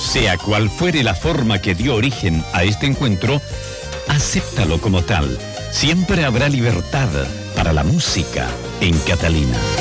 Sea cual fuere la forma que dio origen a este encuentro, acéptalo como tal. Siempre habrá libertad para la música en Catalina.